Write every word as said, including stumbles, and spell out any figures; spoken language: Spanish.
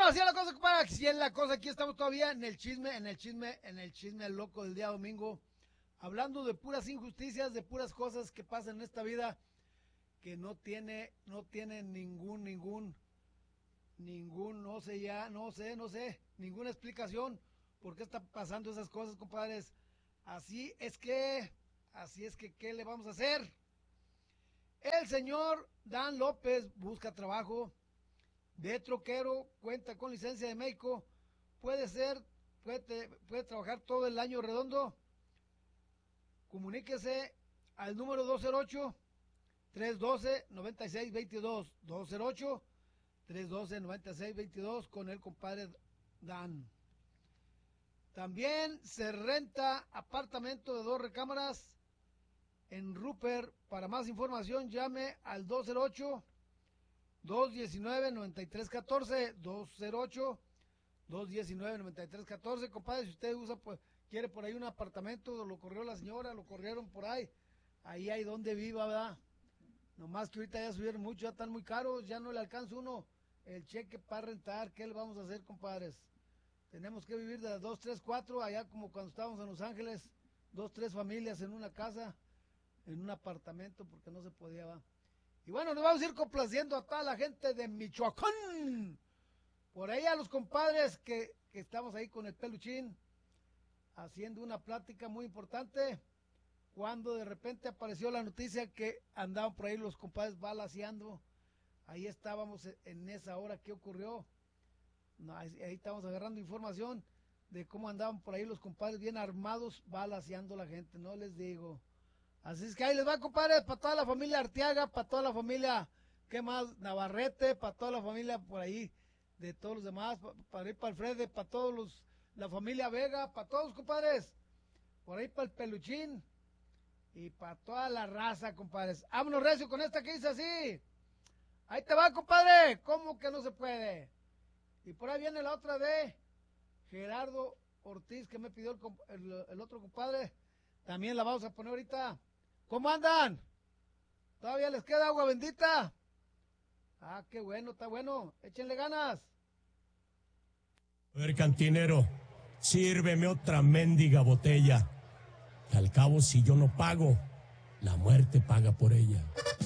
así es la cosa, compadre, así es la cosa, aquí estamos todavía en el chisme, en el chisme, en el chisme loco del día domingo, hablando de puras injusticias, de puras cosas que pasan en esta vida, que no tiene, no tiene ningún, ningún, ningún, no sé ya, no sé, no sé, ninguna explicación por qué están pasando esas cosas, compadres. Así es que, así es que, ¿qué le vamos a hacer? El señor Dan López busca trabajo de troquero, cuenta con licencia de México, puede ser, puede, puede trabajar todo el año redondo. Comuníquese al número dos cero ocho, tres uno dos, nueve seis dos dos, dos cero ocho, tres uno dos, nueve seis dos dos con el compadre Dan. También se renta apartamento de dos recámaras en Rupert. Para más información llame al dos cero ocho, dos uno nueve, nueve tres uno cuatro, dos cero ocho, dos uno nueve, nueve tres uno cuatro. Compadre, si usted usa, pues, quiere por ahí un apartamento, lo corrió la señora, lo corrieron por ahí, ahí hay donde viva, ¿verdad? Nomás que ahorita ya subieron mucho, ya están muy caros, ya no le alcanza uno el cheque para rentar. ¿Qué le vamos a hacer, compadres? Tenemos que vivir de las dos, tres, cuatro, allá como cuando estábamos en Los Ángeles, dos, tres familias en una casa, en un apartamento, porque no se podía, ¿va? Y bueno, nos vamos a ir complaciendo a toda la gente de Michoacán. Por ahí a los compadres que, que estamos ahí con el Peluchín, haciendo una plática muy importante, cuando de repente apareció la noticia que andaban por ahí los compadres balaceando. Ahí estábamos en esa hora. ¿Qué ocurrió? No, ahí, ahí estábamos agarrando información de cómo andaban por ahí los compadres bien armados balaceando la gente, no les digo. Así es que ahí les va, compadres, para toda la familia Arteaga, para toda la familia, ¿qué más? Navarrete, para toda la familia por ahí, de todos los demás, para, para ir para Alfredo, para todos los, la familia Vega, para todos, compadres, por ahí para el Peluchín, y para toda la raza, compadres. Vámonos recio con esta que dice así. Ahí te va, compadre, ¿cómo que no se puede? Y por ahí viene la otra de Gerardo Ortiz, que me pidió el, el, el otro compadre, también la vamos a poner ahorita. ¿Cómo andan? ¿Todavía les queda agua bendita? Ah, qué bueno, está bueno. Échenle ganas. A ver, cantinero, sírveme otra mendiga botella. Que al cabo, si yo no pago, la muerte paga por ella.